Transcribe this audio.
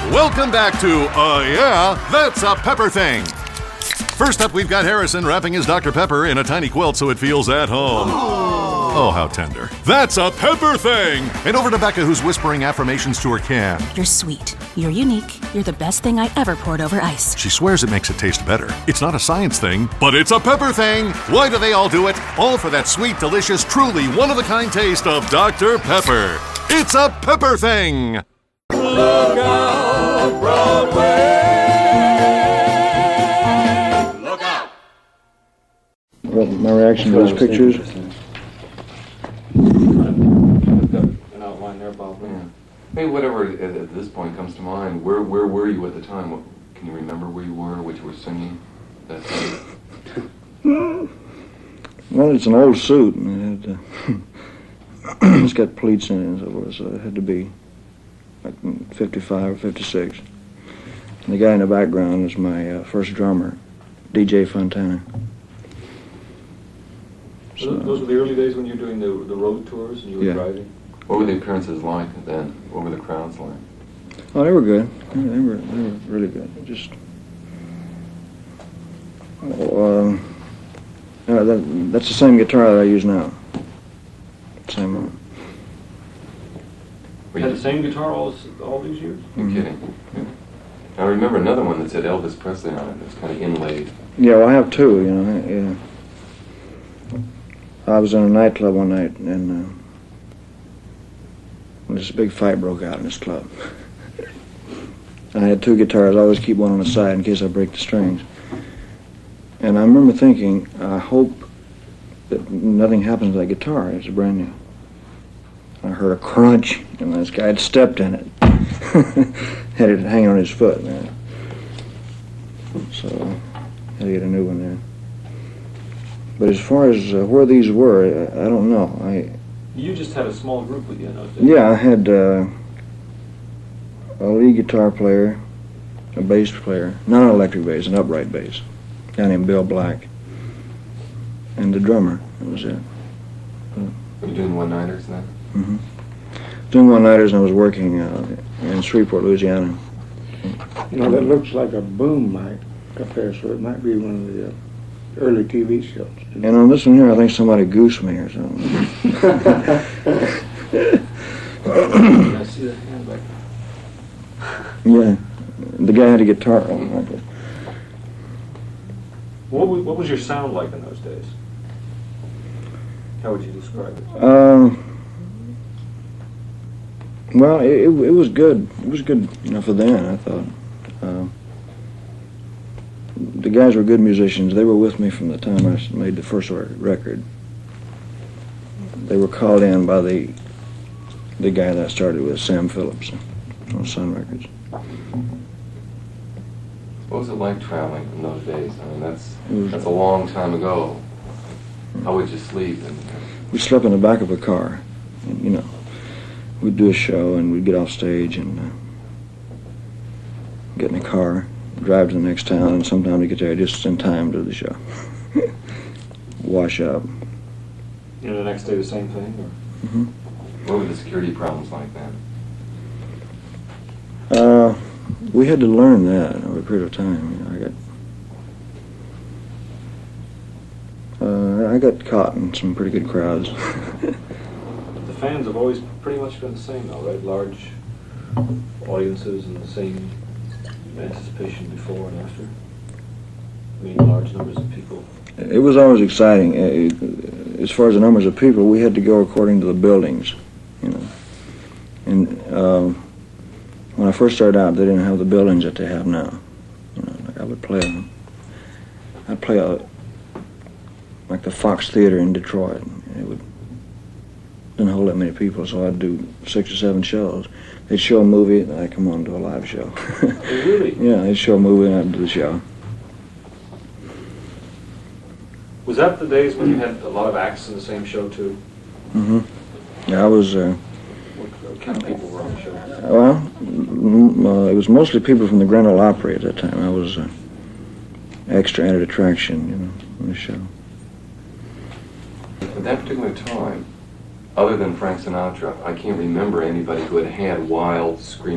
Welcome back to Yeah, That's a Pepper Thing. First up, we've got Harrison wrapping his Dr. Pepper in a tiny quilt so it feels at home. Oh, how tender. That's a Pepper Thing! And over to Becca, who's whispering affirmations to her can. You're sweet. You're unique. You're the best thing I ever poured over ice. She swears it makes it taste better. It's not a science thing, but it's a Pepper Thing! Why do they all do it? All for that sweet, delicious, truly one-of-a-kind taste of Dr. Pepper. It's a Pepper Thing! Look out, Broadway! Look out! What my reaction to those pictures? An outline there, Bob. Yeah. Maybe whatever at this point comes to mind. Where were you at the time? Can you remember where you were, what you were singing? That Well, it's an old suit, and it it's got pleats in it and so forth, so it had to be like 55 or 56. And the guy in the background is my first drummer, DJ Fontana. So those were the early days when you were doing the road tours and you were driving? What were the appearances like then? What were the crowds like? Oh, they were good. They were really good. Just that's the same guitar that I use now. Same one. You had the same guitar all these years? You're kidding. Yeah. I remember another one that said Elvis Presley on it. It was kind of inlaid. Yeah, well, I have two, you know. Yeah. I was in a nightclub one night, and this big fight broke out in this club. I had two guitars. I always keep one on the side in case I break the strings. And I remember thinking, I hope that nothing happens to that guitar. It's brand new. I heard a crunch, and this guy had stepped in it. Had it hanging on his foot, man. So I had to get a new one there. But as far as where these were, I don't know. You just had a small group with you in those days? Yeah, I had a lead guitar player, a bass player, not an electric bass, an upright bass, a guy named Bill Black, and the drummer. That was it. Were you doing one-nighters then? Mm-hmm. Doing one-nighters, and I was working in Shreveport, Louisiana. You know, that looks like a boom mic up there, so it might be one of the early TV shows. And on this one here, I think somebody goosed me or something. I see that hand back. Yeah, the guy had a guitar on like that. What was your sound like in those days? How would you describe it? Well, it was good. It was good, you know, for then, I thought. The guys were good musicians. They were with me from the time I made the first record. They were called in by the guy that I started with, Sam Phillips, on Sun Records. What was it like traveling in those days? I mean, that's a long time ago. How would you sleep? We slept in the back of a car, and, you know. We'd do a show, and we'd get off stage and get in a car, drive to the next town, and sometimes we get there just in time to the show. Wash up. You know, the next day the same thing? Or? Mm-hmm. What were the security problems like then? We had to learn that over a period of time. You know, I got caught in some pretty good crowds. The fans have always pretty much been the same, though, right? Large audiences and the same anticipation before and after. I mean, large numbers of people. It was always exciting. As far as the numbers of people, we had to go according to the buildings, you know. And when I first started out, they didn't have the buildings that they have now. You know, like I'd play like the Fox Theater in Detroit. Didn't hold that many people, so I'd do 6 or 7 shows. They'd show a movie, and I'd come on to a live show. Really? Yeah, they'd show a movie, and I'd do the show. Was that the days when you had a lot of acts in the same show, too? Mm-hmm. Yeah, I was... What kind of people were on the show? Well, it was mostly people from the Grand Ole Opry at that time. I was extra added attraction, you know, on the show. At that particular time, other than Frank Sinatra, I can't remember anybody who had wild, screaming